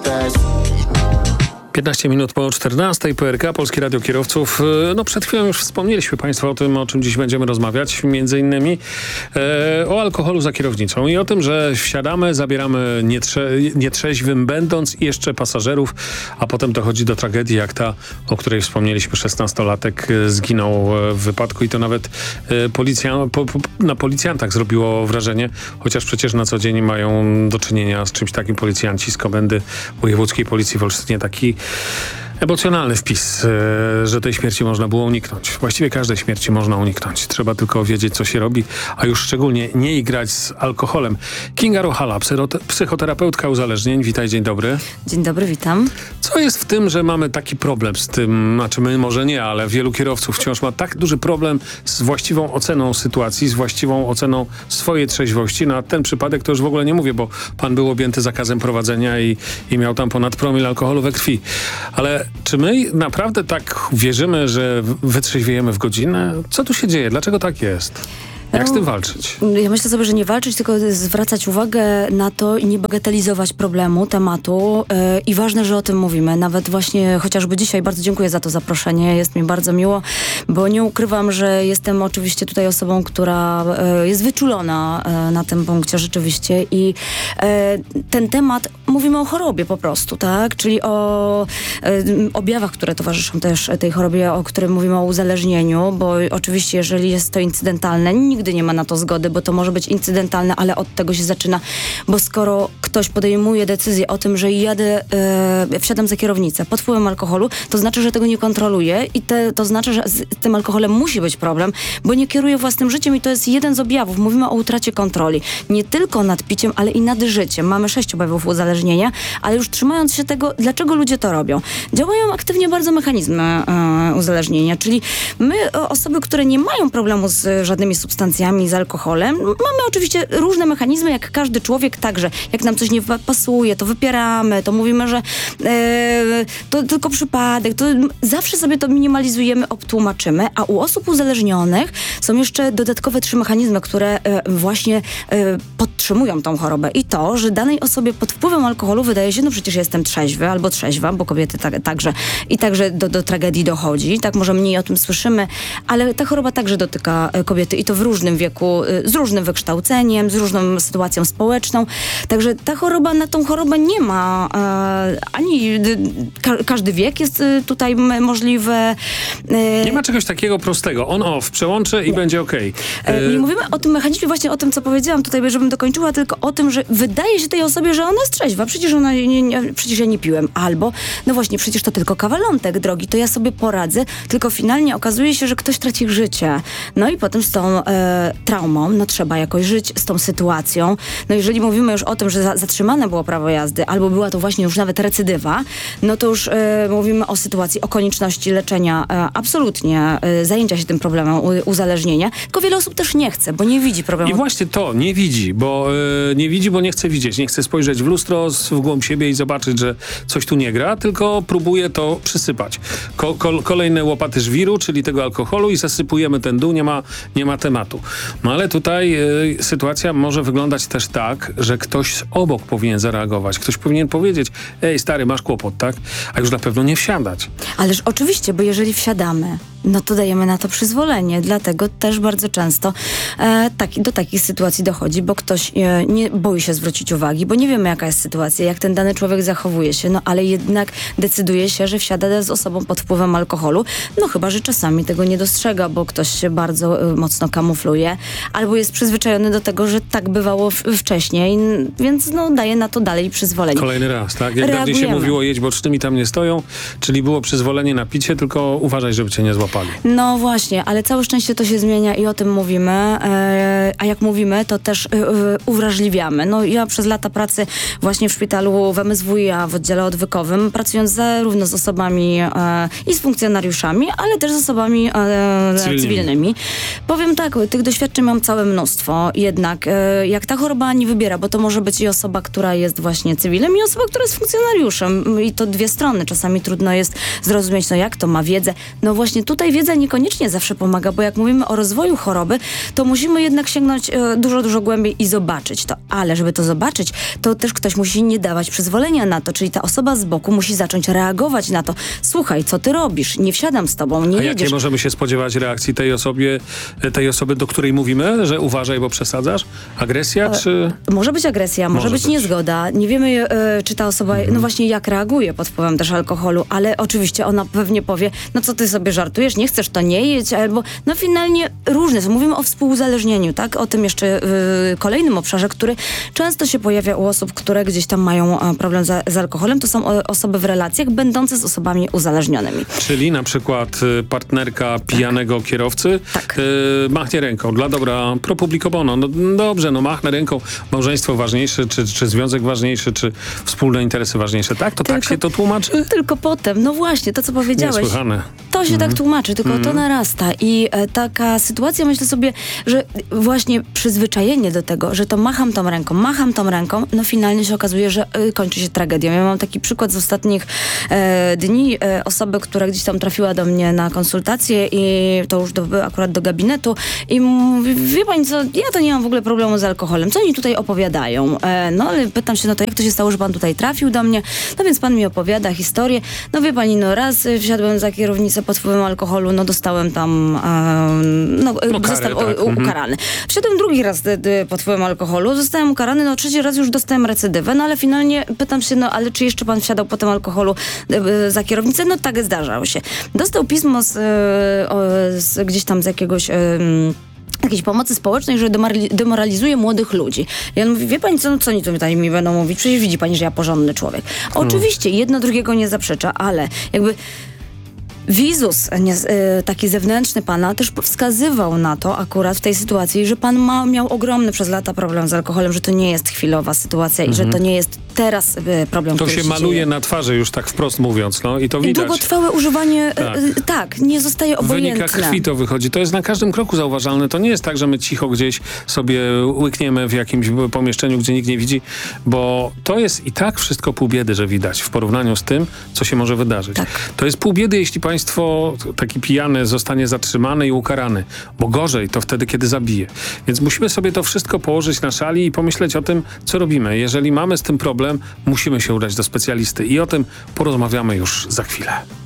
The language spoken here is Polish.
też. 15 minut po 14, PRK, Polskie Radio Kierowców. No przed chwilą już wspomnieliśmy Państwu o tym, o czym dziś będziemy rozmawiać, między innymi o alkoholu za kierownicą i o tym, że wsiadamy, zabieramy nietrzeźwym będąc jeszcze pasażerów, a potem dochodzi do tragedii jak ta, o której wspomnieliśmy, 16-latek zginął w wypadku i to nawet na policjantach zrobiło wrażenie, chociaż przecież na co dzień mają do czynienia z czymś takim policjanci z Komendy Wojewódzkiej Policji w Olsztynie. Taki emocjonalny wpis, że tej śmierci można było uniknąć. Właściwie każdej śmierci można uniknąć. Trzeba tylko wiedzieć, co się robi, a już szczególnie nie igrać z alkoholem. Kinga Rochala, psychoterapeutka uzależnień. Witaj, dzień dobry. Dzień dobry, witam. Co jest w tym, że mamy taki problem z tym, znaczy my może nie, ale wielu kierowców wciąż ma tak duży problem z właściwą oceną sytuacji, z właściwą oceną swojej trzeźwości. Na ten przypadek to już w ogóle nie mówię, bo pan był objęty zakazem prowadzenia i miał tam ponad promil alkoholu we krwi. Ale czy my naprawdę tak wierzymy, że wytrzeźwiejemy w godzinę? Co tu się dzieje? Dlaczego tak jest? Jak z tym walczyć? Ja myślę sobie, że nie walczyć, tylko zwracać uwagę na to i nie bagatelizować problemu, tematu. I ważne, że o tym mówimy. Nawet właśnie chociażby dzisiaj, bardzo dziękuję za to zaproszenie. Jest mi bardzo miło, bo nie ukrywam, że jestem oczywiście tutaj osobą, która jest wyczulona na tym punkcie rzeczywiście. I ten temat, mówimy o chorobie po prostu, tak? Czyli o objawach, które towarzyszą też tej chorobie, o którym mówimy o uzależnieniu, bo oczywiście jeżeli jest to incydentalne, nigdy nie ma na to zgody, bo to może być incydentalne, ale od tego się zaczyna, bo skoro ktoś podejmuje decyzję o tym, że wsiadam za kierownicę pod wpływem alkoholu, to znaczy, że tego nie kontroluje i to znaczy, że z tym alkoholem musi być problem, bo nie kieruje własnym życiem i to jest jeden z objawów. Mówimy o utracie kontroli. Nie tylko nad piciem, ale i nad życiem. Mamy 6 objawów uzależnienia, ale już trzymając się tego, dlaczego ludzie to robią. Działają aktywnie bardzo mechanizmy uzależnienia, czyli my, osoby, które nie mają problemu z żadnymi substancjami, z alkoholem. Mamy oczywiście różne mechanizmy, jak każdy człowiek, także jak nam coś nie pasuje, to wypieramy, to mówimy, że to tylko przypadek, to zawsze sobie to minimalizujemy, obtłumaczymy, a u osób uzależnionych są jeszcze dodatkowe 3 mechanizmy, które właśnie podtrzymują tą chorobę i to, że danej osobie pod wpływem alkoholu wydaje się, no przecież jestem trzeźwy albo trzeźwa, bo kobiety także do tragedii dochodzi, tak może mniej o tym słyszymy, ale ta choroba także dotyka kobiety i to w różnym wieku, z różnym wykształceniem, z różną sytuacją społeczną. Także na tą chorobę nie ma każdy wiek jest tutaj możliwy. Nie ma czegoś takiego prostego. On-off, przełączę i będzie okej. Nie mówimy o tym mechanizmie, właśnie o tym, co powiedziałam tutaj, żebym dokończyła, tylko o tym, że wydaje się tej osobie, że ona jest trzeźwa. Przecież ja nie piłem. Albo, no właśnie, przecież to tylko kawalątek drogi, to ja sobie poradzę, tylko finalnie okazuje się, że ktoś traci życie. No i potem z tą traumą, no trzeba jakoś żyć z tą sytuacją. No jeżeli mówimy już o tym, że zatrzymane było prawo jazdy, albo była to właśnie już nawet recydywa, no to już mówimy o sytuacji, o konieczności leczenia, absolutnie zajęcia się tym problemem uzależnienia, tylko wiele osób też nie chce, bo nie widzi problemu. I właśnie to, nie widzi, bo nie chce widzieć, nie chce spojrzeć w lustro, w głąb siebie i zobaczyć, że coś tu nie gra, tylko próbuje to przysypać. Kolejne łopaty żwiru, czyli tego alkoholu i zasypujemy ten dół, nie ma tematu. No ale tutaj sytuacja może wyglądać też tak, że ktoś obok powinien zareagować. Ktoś powinien powiedzieć, ej stary, masz kłopot, tak? A już na pewno nie wsiadać. Ależ oczywiście, bo jeżeli wsiadamy, no to dajemy na to przyzwolenie. Dlatego też bardzo często do takich sytuacji dochodzi, bo ktoś nie boi się zwrócić uwagi, bo nie wiemy, jaka jest sytuacja, jak ten dany człowiek zachowuje się, no ale jednak decyduje się, że wsiada z osobą pod wpływem alkoholu, no chyba, że czasami tego nie dostrzega, bo ktoś się bardzo mocno kamufluje, albo jest przyzwyczajony do tego, że tak bywało wcześniej, więc no daje na to dalej przyzwolenie. Kolejny raz, tak? Jak dawniej się mówiło, jedź bocznymi, tam nie stoją, czyli było przyzwolenie na picie, tylko uważaj, żeby cię nie złapali. No właśnie, ale całe szczęście to się zmienia i o tym mówimy, a jak mówimy, to też uwrażliwiamy. No ja przez lata pracy właśnie w szpitalu w MSWiA w oddziale odwykowym, pracując zarówno z osobami i z funkcjonariuszami, ale też z osobami cywilnymi. Powiem tak, tych doświadczeń mam całe mnóstwo. Jednak jak ta choroba nie wybiera, bo to może być i osoba, która jest właśnie cywilem, i osoba, która jest funkcjonariuszem. I to dwie strony. Czasami trudno jest zrozumieć, no jak to ma wiedzę. No właśnie tutaj wiedza niekoniecznie zawsze pomaga, bo jak mówimy o rozwoju choroby, to musimy jednak sięgnąć dużo, dużo głębiej i zobaczyć to. Ale żeby to zobaczyć, to też ktoś musi nie dawać przyzwolenia na to, czyli ta osoba z boku musi zacząć reagować na to. Słuchaj, co ty robisz? Nie wsiadam z tobą, nie A jedziesz. jakie możemy się spodziewać reakcji tej osoby, do której mówimy, że uważaj, bo przesadzasz? Agresja, czy... Może być agresja, może być niezgoda. Nie wiemy, czy ta osoba, no właśnie jak reaguje pod wpływem też alkoholu, ale oczywiście ona pewnie powie, no co ty sobie żartujesz, nie chcesz, to nie jedź, albo no finalnie różne są. Mówimy o współuzależnieniu, tak? O tym jeszcze kolejnym obszarze, który często się pojawia u osób, które gdzieś tam mają problem z alkoholem. To są osoby w relacjach będące z osobami uzależnionymi. Czyli na przykład partnerka pijanego kierowcy Tak. machnie ręką dla dobra pro publico bono. No dobrze, no machnę ręką. Małżeństwo ważniejsze, czy związek ważniejszy, czy wspólne interesy ważniejsze. Tak? To tak się to tłumaczy? Tylko potem, no właśnie, to co powiedziałeś. Niesłychane. To się tak tłumaczy, tylko to narasta i taka sytuacja, myślę sobie, że właśnie przyzwyczajenie do tego, że to macham tą ręką, no finalnie się okazuje, że kończy się tragedią. Ja mam taki przykład z ostatnich dni, osoby, która gdzieś tam trafiła do mnie na konsultację i to już akurat do gabinetu i mówi, wie pani co, ja to nie mam w ogóle problemu z alkoholem, co oni tutaj opowiadają? No ale pytam się, no to jak to się stało, że pan tutaj trafił do mnie? No więc pan mi opowiada historię. No wie pani, no raz wsiadłem za kierownicę pod wpływem alkoholu, no dostałem tam zostałem ukarany. Wsiadłem drugi raz pod wpływem alkoholu, zostałem ukarany, no trzeci raz już dostałem recydywę, no ale finalnie pytam się, no ale czy jeszcze pan wsiadał po tym alkoholu za kierownicę? No tak, zdarzało się. Dostał pismo gdzieś tam z jakiegoś... jakiejś pomocy społecznej, że demoralizuje młodych ludzi. I on mówi, wie pani co, no co oni tutaj mi będą mówić? Przecież widzi pani, że ja porządny człowiek. Oczywiście, jedno drugiego nie zaprzecza, ale jakby wizus taki zewnętrzny pana też wskazywał na to akurat w tej sytuacji, że pan miał ogromny przez lata problem z alkoholem, że to nie jest chwilowa sytuacja i że to nie jest teraz problem, To który się maluje dzieje. na twarzy już tak wprost mówiąc, no i to widać. Długotrwałe używanie, nie zostaje obojętne. Wynika krwi to wychodzi. To jest na każdym kroku zauważalne. To nie jest tak, że my cicho gdzieś sobie łykniemy w jakimś pomieszczeniu, gdzie nikt nie widzi, bo to jest i tak wszystko pół biedy, że widać w porównaniu z tym, co się może wydarzyć. Tak. To jest pół biedy, jeśli państwo taki pijany zostanie zatrzymany i ukarany, bo gorzej to wtedy, kiedy zabije. Więc musimy sobie to wszystko położyć na szali i pomyśleć o tym, co robimy. Jeżeli mamy z tym problem, musimy się udać do specjalisty i o tym porozmawiamy już za chwilę.